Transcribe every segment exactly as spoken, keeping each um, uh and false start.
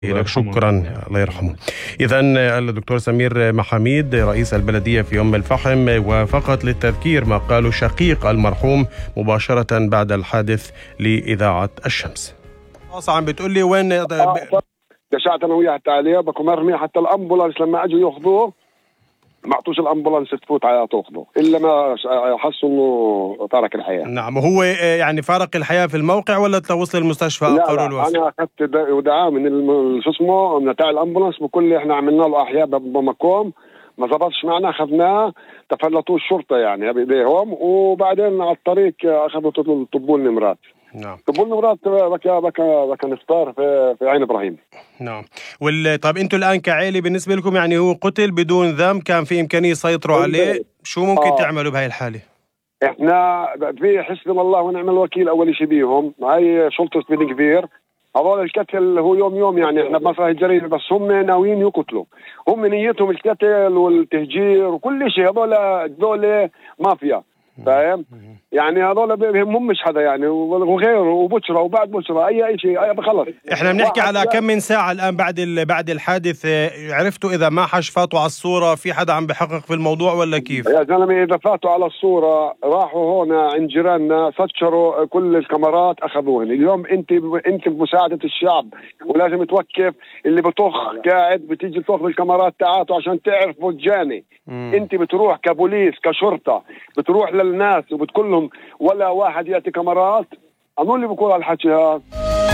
الله لك يرحمه. شكرا، الله يرحمه. إذا الدكتور سمير محاميد رئيس البلدية في أم الفحم، وفقط للتذكير ما قاله شقيق المرحوم مباشرة بعد الحادث لإذاعة الشمس. خلاص عم بتقول لي وين آه دشعت انا وياه حتى عليه بكون مرمي، حتى الامبولانس لما اجوا ياخذوه ما اعطوش الامبولانس تفوت على تاخذه الا ما حسوا انه ترك الحياه. نعم، هو يعني فارق الحياة في الموقع ولا توصل المستشفى؟ لا قالوا لا الوفاة. انا اخذت دعاء من شو اسمه من تاع الامبولانس بكل، احنا عملنا له احياء بمقام ما زبطش معنا، اخذناه تفلتوا الشرطه يعني بايديهم، وبعدين على الطريق اخذوا طبوا النمرات. نعم، طبوا النمرات بكى بكى بكى نفطار في في عين ابراهيم. نعم. وال طب انتم الان كعائله بالنسبه لكم يعني هو قتل بدون ذنب، كان في امكانيه يسيطروا عليه، شو ممكن آه. تعملوا بهاي الحاله؟ احنا في حسبنا الله ونعم الوكيل اول شيء بيهم، هاي شرطه بن كبير، هذول القتل هو يوم يوم يعني احنا بمسرح الجريمه، بس هم ناويين يقتلوا، هم نيتهم القتل والتهجير وكل شيء، هذول هذول مافيا، فاهم؟ يعني هذول بهم مش حدا يعني، وغيره وبشرة وبعد بشرة اي اي شيء اي خلص. احنا بنحكي على كم من ساعه الان بعد بعد الحادث، عرفتوا اذا ما حش فاتوا على الصوره، في حدا عم بحقق في الموضوع ولا كيف؟ يا زلمه اذا فاتوا على الصوره راحوا هون عند جيراننا فتشروا كل الكاميرات اخذوهن. اليوم انت انت بمساعده الشعب ولازم توقف اللي بطخ قاعد بتيجي تاخذ الكاميرات تاعته عشان تعرفوا الجاني. انت بتروح كبوليس كشرطه بتروح للناس وبتقول لهم ولا واحد ياتي كاميرات، انو اللي بقول هالحكي هذا؟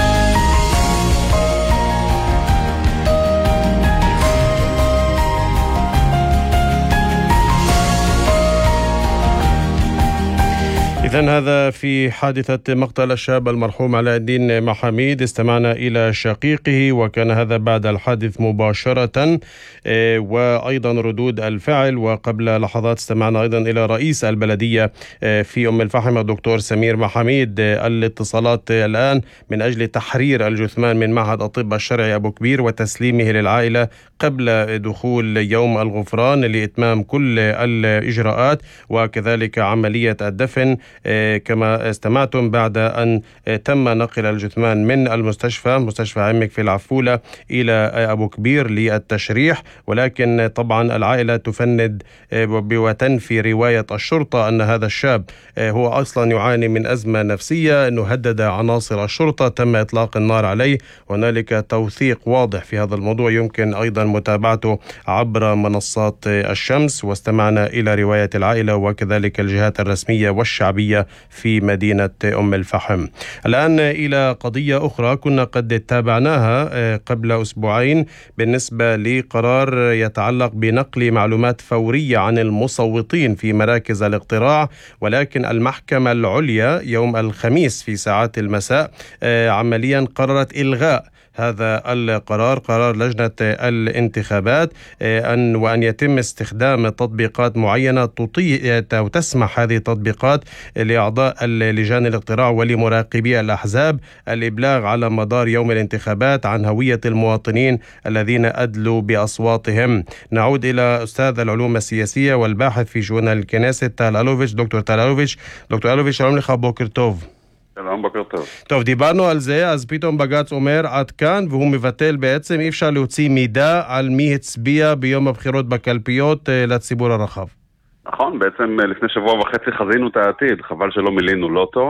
إذن هذا في حادثة مقتل الشاب المرحوم علاء الدين محاميد. استمعنا إلى شقيقه وكان هذا بعد الحادث مباشرة، وأيضا ردود الفعل. وقبل لحظات استمعنا أيضا إلى رئيس البلدية في أم الفحم الدكتور سمير محاميد. الاتصالات الآن من أجل تحرير الجثمان من معهد الطب الشرعي أبو كبير وتسليمه للعائلة قبل دخول يوم الغفران لإتمام كل الإجراءات وكذلك عملية الدفن. كما استمعتم بعد أن تم نقل الجثمان من المستشفى مستشفى عمك في العفولة إلى أبو كبير للتشريح، ولكن طبعا العائلة تفند وتنفي رواية الشرطة أن هذا الشاب هو أصلا يعاني من أزمة نفسية، أنه هدد عناصر الشرطة، تم إطلاق النار عليه. هنالك توثيق واضح في هذا الموضوع يمكن أيضا متابعته عبر منصات الشمس. واستمعنا إلى رواية العائلة وكذلك الجهات الرسمية والشعبية في مدينة أم الفحم. الآن إلى قضية أخرى كنا قد تابعناها قبل أسبوعين بالنسبة لقرار يتعلق بنقل معلومات فورية عن المصوتين في مراكز الاقتراع، ولكن المحكمة العليا يوم الخميس في ساعات المساء عمليا قررت إلغاء هذا القرار، قرار لجنة الانتخابات، أن وأن يتم استخدام تطبيقات معينة تطيع أو تسمح هذه التطبيقات لأعضاء لجان الاقتراع ولمراقبي الأحزاب الإبلاغ على مدار يوم الانتخابات عن هوية المواطنين الذين أدلوا بأصواتهم. نعود إلى أستاذ العلوم السياسية والباحث في شؤون الكنيسة تال ألوفيتش. دكتور تال ألوفيتش دكتور ألوفيتش שלום לך, בוקר טוב. שלום, בוקר טוב. טוב, דיברנו על זה, אז פתאום בג"ץ אומר עד כאן, והוא מבטל בעצם, אי אפשר להוציא מידע על מי הצביע ביום הבחירות בקלפיות לציבור הרחב. נכון, בעצם לפני שבוע וחצי חזינו את העתיד, חבל שלא מילינו לוטו.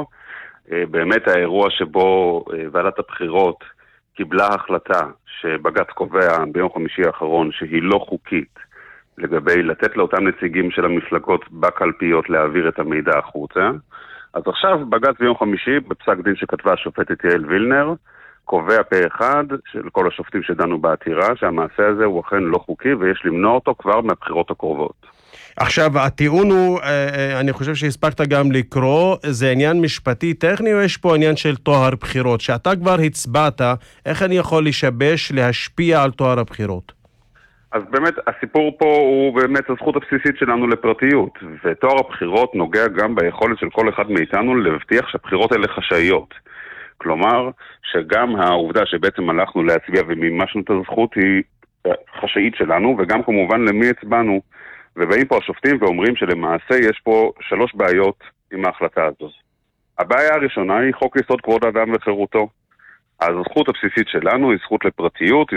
באמת האירוע שבו ועדת הבחירות קיבלה החלטה שבג"ץ קובע ביום חמישי האחרון שהיא לא חוקית לגבי לתת לאותם נציגים של המפלגות בקלפיות להעביר את המידע החוצה. אז עכשיו בג"ץ ביום חמישי בפסק דין שכתבה השופטת יעל וילנר קובע פה אחד של כל השופטים שדנו בעתירה שהמעשה הזה הוא אכן לא חוקי ויש למנוע אותו כבר מהבחירות הקרובות. עכשיו הטיעון הוא, אני חושב שהספקת גם לקרוא, זה עניין משפטי טכני או יש פה עניין של תואר בחירות? שאתה כבר הצבעת, איך אני יכול לשבש, להשפיע על תואר הבחירות? אז באמת הסיפור פה הוא באמת הזכות הבסיסית שלנו לפרטיות, ותואר הבחירות נוגע גם ביכולת של כל אחד מאיתנו להבטיח שהבחירות האלה חשאיות. כלומר, שגם העובדה שבעצם הלכנו להצביע ומימשנו את הזכות היא חשאית שלנו, וגם כמובן למי הצבענו. ובאים פה השופטים ואומרים שלמעשה יש פה שלוש בעיות עם ההחלטה הזאת. הבעיה הראשונה היא חוק יסוד כבוד האדם וחירותו. אז הזכות הבסיסית שלנו היא זכות לפרטיות,